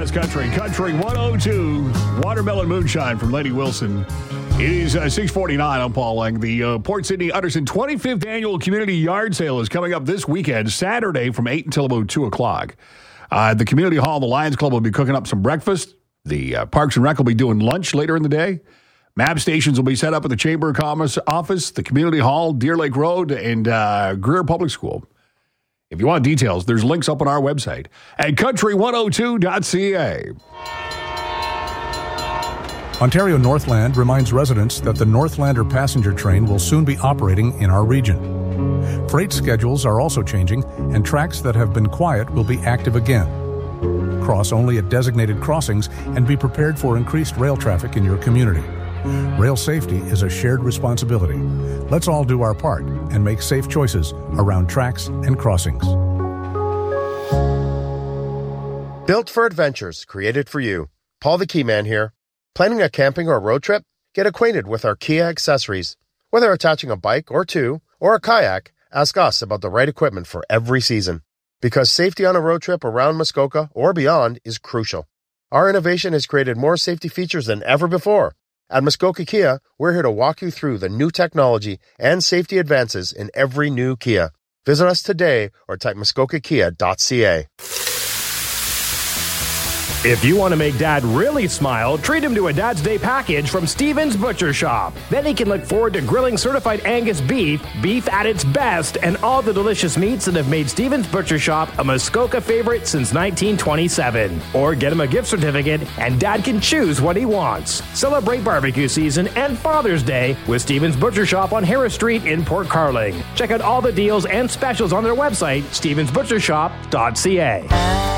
best country. Country 102, Watermelon Moonshine from Lady Wilson. It is 6:49. I'm Paul Lang. The Port Sydney Utterson 25th Annual Community Yard Sale is coming up this weekend, Saturday from 8 until about 2 o'clock. The Community Hall, the Lions Club will be cooking up some breakfast. The Parks and Rec will be doing lunch later in the day. MAP stations will be set up at the Chamber of Commerce office, the Community Hall, Deer Lake Road, and Greer Public School. If you want details, there's links up on our website at country102.ca. Ontario Northland reminds residents that the Northlander passenger train will soon be operating in our region. Freight schedules are also changing, and tracks that have been quiet will be active again. Cross only at designated crossings and be prepared for increased rail traffic in your community. Rail safety is a shared responsibility. Let's all do our part and make safe choices around tracks and crossings. Built for adventures, created for you. Paul the Keyman here. Planning a camping or road trip? Get acquainted with our Kia accessories. Whether attaching a bike or two, or a kayak, ask us about the right equipment for every season. Because safety on a road trip around Muskoka or beyond is crucial. Our innovation has created more safety features than ever before. At Muskoka Kia, we're here to walk you through the new technology and safety advances in every new Kia. Visit us today or type muskokakia.ca. If you want to make Dad really smile, treat him to a Dad's Day package from Stephen's Butcher Shop. Then he can look forward to grilling certified Angus beef at its best, and all the delicious meats that have made Stephen's Butcher Shop a Muskoka favorite since 1927. Or get him a gift certificate, and Dad can choose what he wants. Celebrate barbecue season and Father's Day with Stephen's Butcher Shop on Harris Street in Port Carling. Check out all the deals and specials on their website, stephensbutchershop.ca.